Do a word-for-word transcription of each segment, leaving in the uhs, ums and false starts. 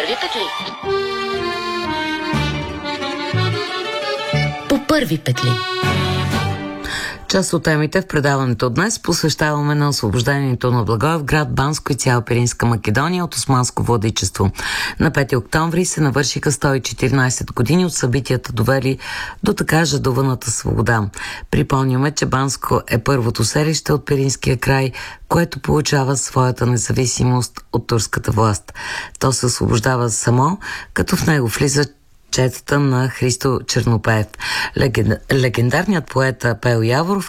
първи петли. По първи петли. Част от темите в предаването днес посвещаваме на освобождението на Благоевград, Банско и цяла Пиринска Македония от османско владичество. На пети октомври се навършиха сто и четиринайсет години от събитията, довели до така жадуваната свобода. Припомняме, че Банско е първото селище от Пиринския край, което получава своята независимост от турската власт. То се освобождава само, като в него влизат четата на Христо Чернопеев. Леген... Легендарният поет Пео Яворов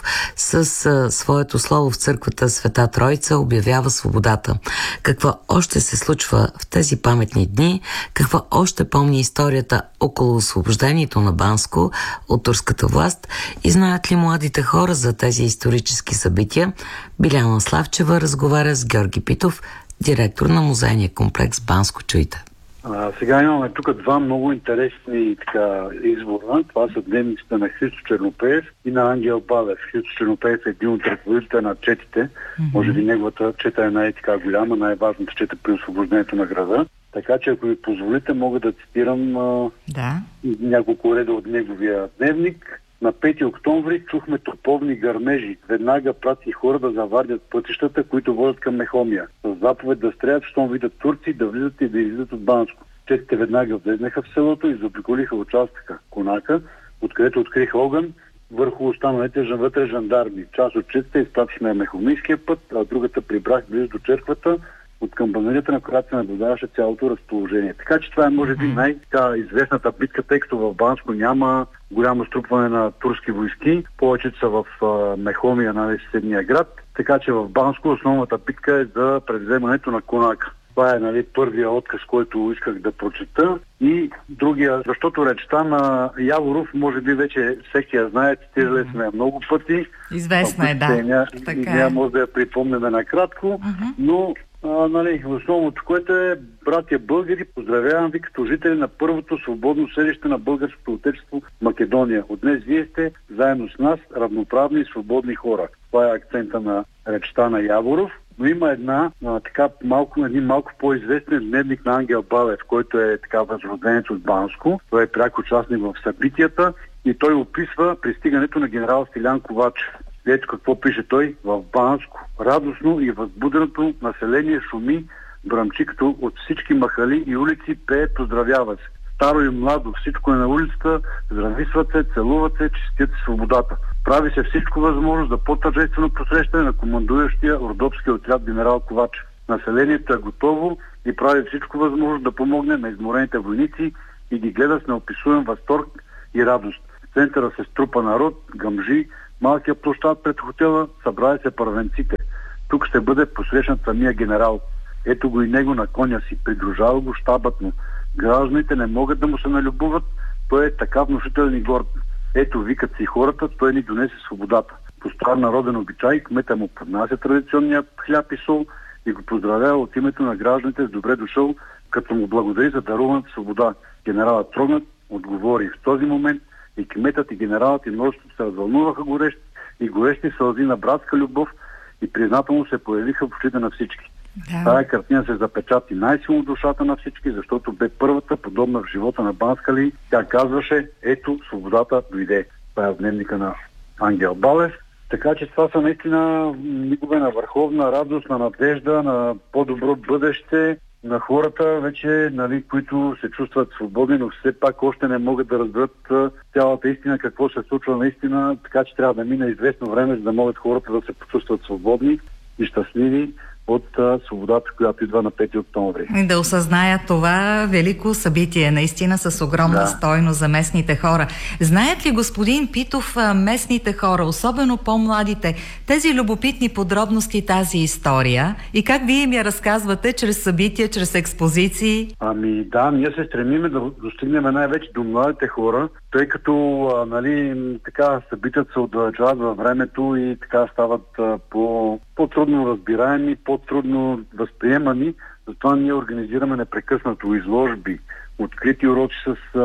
с а, своето слово в църквата Света Троица обявява свободата. Какво още се случва в тези паметни дни? Какво още помни историята около освобождението на Банско от турската власт? И знаят ли младите хора за тези исторически събития? Биляна Славчева разговаря с Георги Питов, директор на музейния комплекс Банско. Чуйте. А, сега имаме тук два много интересни така, избора. Това са дневниците на Христо Чернопеев и на Ангел Балев. Христо Чернопеев е един от ръководителите на четите. Mm-hmm. Може би неговата чета е най-така голяма, най-важната чета при освобождението на града. Така че, ако ви позволите, мога да цитирам а, да. няколко реда от неговия дневник. На пети октомври чухме топовни гърмежи. Веднага прати хора да завардят пътищата, които водят към Мехомия. С заповед да стрелят, щом видят турци, да влизат и да излизат от Банско. Четите веднага влезнаха в селото и заобиколиха участъка Конака, откъдето откриха огън върху останалите вътре жандарми. Част от четите изпратихме Мехомийския път, а другата прибрах близо до черквата, от камбанарията, на която се наблюдаваше цялото разположение. Така че това е, може би, най-известната битка, тъй като в Банско няма голямо струпване на турски войски. Повечето са в а, Мехомия, на съседния град. Така че в Банско основната битка е за превземането на Конака. Това е, нали, първия отказ, който исках да прочета. И другия, защото речта на Яворов, може би вече всеки я знае, цитирали mm-hmm. сме много пъти. Известна е, да. Ня, така и няма може да я припомним накратко, mm-hmm. но А, нали, основното, което е, братя българи, поздравявам ви като жители на първото свободно селище на българското отечество Македония. От днес вие сте заедно с нас равноправни и свободни хора. Това е акцента на речта на Яворов. Но има една а, така малко, един малко по-известен дневник на Ангел Балев, който е така възроденец от Банско. Той е пряк участник в събитията и той описва пристигането на генерал Стилян Ковачев. Ето какво пише той: в Банско радостно и възбуденото население шуми, бръмчи, като от всички махали и улици пее поздравява се. Старо и младо, всичко е на улицата, здрависват се, целуват се, честят свободата. Прави се всичко възможно за по-тържествено посрещане на командующия Ордопски отряд генерал Ковачев. Населението е готово и прави всичко възможно да помогне на изморените войници и ги гледа с неописуем възторг и радост. В центъра се струпа народ, гъмжи, малкия площад пред хотела, събрали се първенците. Тук ще бъде посрещнат самия генерал. Ето го и него на коня си, придружава го щабът му. Гражданите не могат да му се налюбуват, той е така внушителен и горд. Ето, викат си хората, той ни донесе свободата. По стар народен обичай, кмета му поднася традиционния хляб и сол и го поздравява от името на гражданите с добре дошъл, като му благодари за даруваната свобода. Генералът трогнат отговори. В този момент и кметът, и генералът, и множеството се развълнуваха горещи и горещи сълзи на братска любов и признателно се появиха в очите на всички. Да. Тая картина се запечати най-силно в душата на всички, защото бе първата подобна в живота на Банскали. Тя казваше: ето, свободата дойде. Това е в дневника на Ангел Балев. Така че това са наистина мигове на върховна радост, на надежда, на по-добро бъдеще на хората, вече, нали, които се чувстват свободни, но все пак още не могат да разберат цялата истина, какво се случва наистина, така че трябва да мине известно време, за да могат хората да се почувстват свободни и щастливи от а, свободата, която идва на пети октомври. И да осъзнаят това велико събитие, наистина с огромна да. стойност за местните хора. Знаят ли, господин Питов, местните хора, особено по-младите, тези любопитни подробности, тази история и как вие им я разказвате чрез събития, чрез експозиции? Ами да, ние се стремиме да достигнем най-вече до младите хора, тъй като а, нали, така събитията се удължават във времето и така стават а, по, по-трудно разбираеми, по-трудно възприемани. Затова ние организираме непрекъснато изложби, открити уроци с а,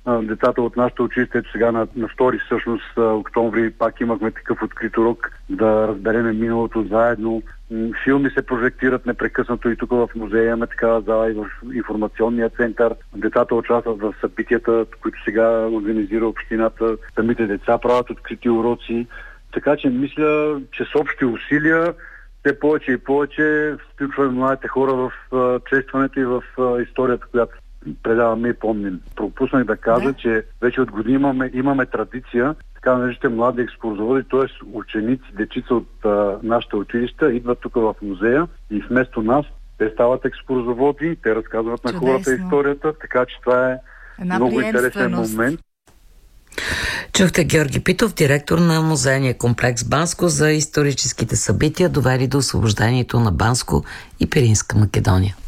децата от нашото училище. Ето сега на, на втори всъщност октомври пак имахме такъв открит урок да разбереме миналото заедно. Филми се прожектират непрекъснато и тук в музея имаме такава зала и в информационния център. Децата участват в събитията, които сега организира общината. Самите деца правят открити уроци. Така че мисля, че с общи усилия все повече и повече включваме младите хора в uh, честването и в uh, историята, която предаваме и помним. Пропуснах да кажа, да. че вече от години имаме, имаме традиция, така наречените млади екскурзоводи, т.е. ученици, дечица от uh, нашите училища идват тук в музея и вместо нас те стават екскурзоводи, те разказват на хората историята, така че това е Една много интересен момент. Чухте Георги Питов, директор на музейния комплекс Банско, за историческите събития, довели до освобождението на Банско и Пиринска Македония.